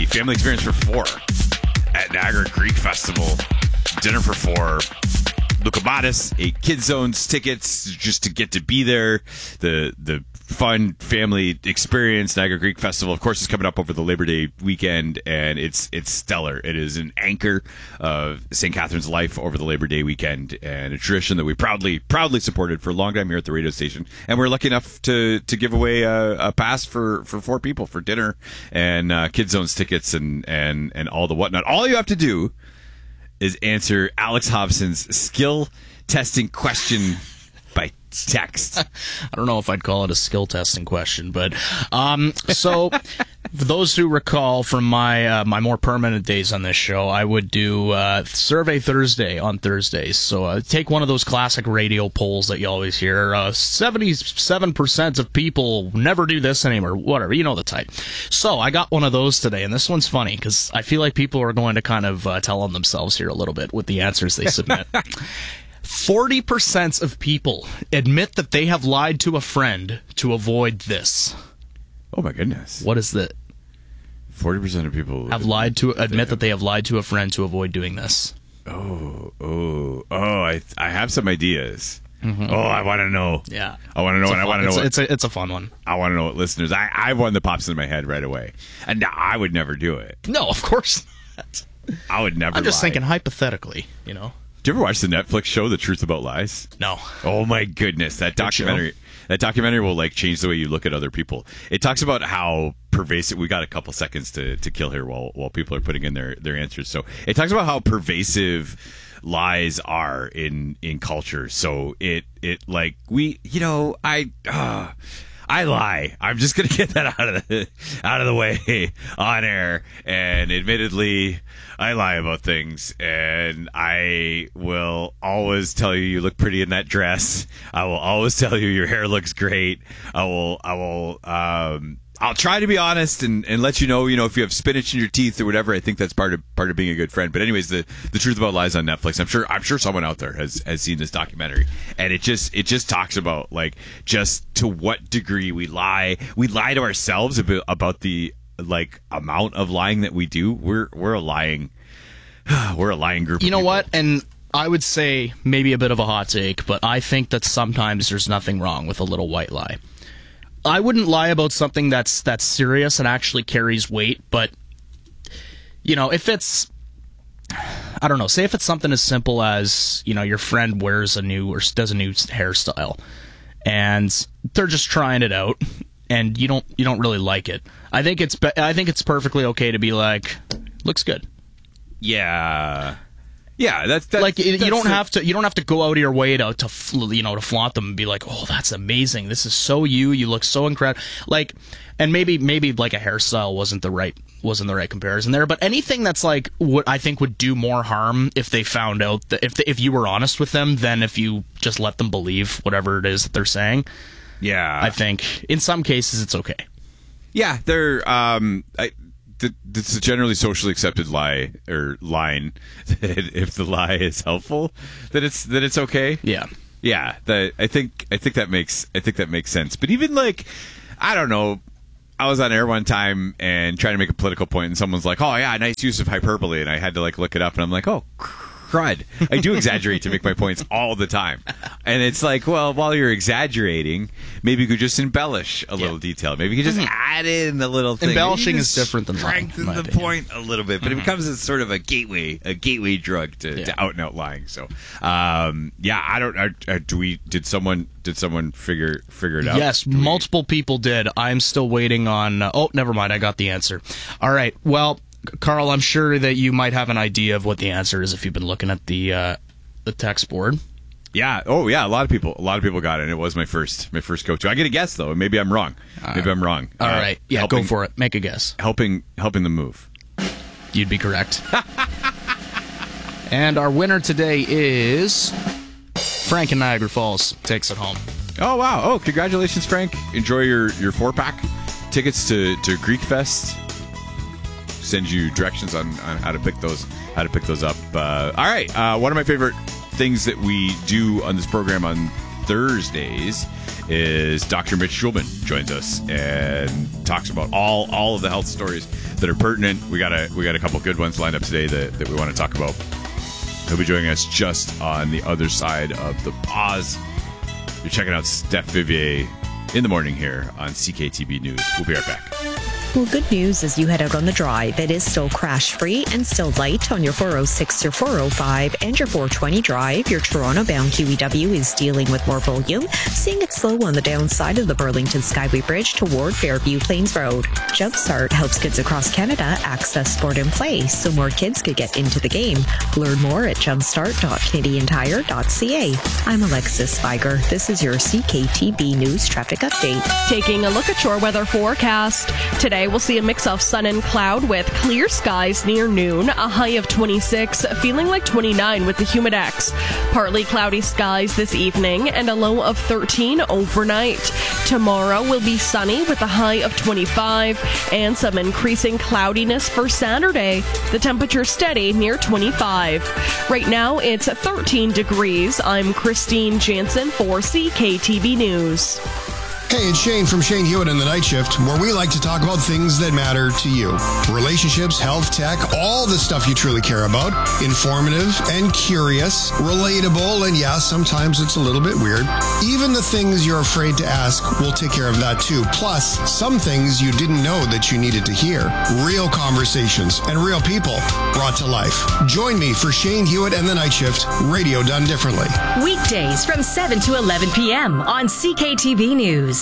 family experience for 4 at Niagara Greek Festival. Dinner for 4. Luca Modis, 8 Kid Zones tickets just to get to be there. The fun family experience. Niagara Greek Festival, of course, is coming up over the Labor Day weekend, and it's stellar. It is an anchor of St. Catharines life over the Labor Day weekend, and a tradition that we proudly supported for a long time here at the radio station. And we're lucky enough to give away a pass for 4 people for dinner and Kid Zones tickets and all the whatnot. All you have to do is answer Alex Hobson's skill testing question by text. I don't know if I'd call it a skill testing question, but so for those who recall from my more permanent days on this show, I would do Survey Thursday on Thursdays. So take one of those classic radio polls that you always hear. 77% of people never do this anymore. Whatever, you know the type. So I got one of those today, and this one's funny because I feel like people are going to kind of tell on themselves here a little bit with the answers they submit. 40% of people admit that they have lied to a friend to avoid this. Oh my goodness. What is that? 40% of people admit that they have lied to a friend to avoid doing this. I have some ideas. Mm-hmm. Oh, I want to know. Yeah. I want to know, and I want to know. It's a fun one. I want to know what listeners. I have one that pops in my head right away, and I would never do it. No, of course not. I would never. I'm just lie. thinking hypothetically, you know. Do you ever watch the Netflix show The Truth About Lies? No. Oh my goodness, that documentary. That documentary will change the way you look at other people. It talks about how pervasive. We got a couple seconds to kill here while people are putting in their answers. So it talks about how pervasive lies are in culture. So it like we, I lie. I'm just gonna get that out of the way on air. And admittedly, I lie about things, and I will always tell you look pretty in that dress. I will always tell you your hair looks great. I'll try to be honest and let you know, if you have spinach in your teeth or whatever. I think that's part of being a good friend. But anyways, the Truth About Lies on Netflix. I'm sure someone out there has seen this documentary, and it just talks about like just to what degree we lie. We lie to ourselves about the like amount of lying that we do. We're a lying group. You know of people. what? And I would say maybe a bit of a hot take, but I think that sometimes there's nothing wrong with a little white lie. I wouldn't lie about something that's serious and actually carries weight, but if it's, I don't know, say if it's something as simple as, your friend wears a new or does a new hairstyle and they're just trying it out and you don't really like it. I think it's perfectly okay to be like, looks good. Yeah. Yeah, that's like you don't have to go out of your way to flaunt them and be like, oh, that's amazing. This is so you look so incredible. Like, and maybe like a hairstyle wasn't the right comparison there, but anything that's like what I think would do more harm if they found out that if you were honest with them than if you just let them believe whatever it is that they're saying. Yeah, I think in some cases it's okay. Yeah, they're it's a generally socially accepted line that if the lie is helpful, that it's okay. Yeah. I think that makes sense. But even like, I don't know, I was on air one time and trying to make a political point, and someone's like, "Oh yeah, nice use of hyperbole," and I had to like look it up, and I'm like, "Oh, crud!" I do exaggerate to make my points all the time, and it's like, well, while you're exaggerating, maybe you could just embellish a little detail. Maybe you could just add in a little thing. Embellishing is different than lying. Strengthen the point a little bit, but it becomes a sort of a gateway drug to out and out lying. So, I don't. Did someone figure it out? Yes, multiple people did. I'm still waiting on. Oh, never mind. I got the answer. All right. Well, Carl, I'm sure that you might have an idea of what the answer is if you've been looking at the text board. Yeah. Oh, yeah. A lot of people got it. And it was my first go-to. I get a guess though. Maybe I'm wrong. I'm wrong. All right. Yeah. Go for it. Make a guess. Helping them move. You'd be correct. And our winner today is Frank in Niagara Falls. Takes it home. Oh wow. Oh, congratulations, Frank. Enjoy your 4-pack tickets to Greek Fest. Send you directions on how to pick those up. All right. One of my favorite things that we do on this program on Thursdays is Dr. Mitch Schulman joins us and talks about all of the health stories that are pertinent. We got a couple good ones lined up today that we want to talk about. He'll be joining us just on the other side of the pause. You're checking out Steph Vivier in the morning here on CKTB News. We'll be right back. Well, good news as you head out on the drive. It is still crash-free and still light on your 406, your 405, and your 420 drive. Your Toronto-bound QEW is dealing with more volume, seeing it slow on the downside of the Burlington Skyway Bridge toward Fairview Plains Road. Jumpstart helps kids across Canada access sport and play so more kids could get into the game. Learn more at jumpstart.canadiantire.ca. I'm Alexis Spiger. This is your CKTB News Traffic Update. Taking a look at your weather forecast. Today we'll see a mix of sun and cloud with clear skies near noon, a high of 26, feeling like 29 with the humidex. Partly cloudy skies this evening and a low of 13 overnight. Tomorrow will be sunny with a high of 25 and some increasing cloudiness for Saturday. The temperature steady near 25. Right now it's 13 degrees. I'm Christine Jansen for CKTB News. Hey, it's Shane from Shane Hewitt and the Night Shift, where we like to talk about things that matter to you. Relationships, health, tech, all the stuff you truly care about. Informative and curious, relatable, and yeah, sometimes it's a little bit weird. Even the things you're afraid to ask, we'll take care of that too. Plus, some things you didn't know that you needed to hear. Real conversations and real people brought to life. Join me for Shane Hewitt and the Night Shift, radio done differently. Weekdays from 7 to 11 p.m. on CKTB News.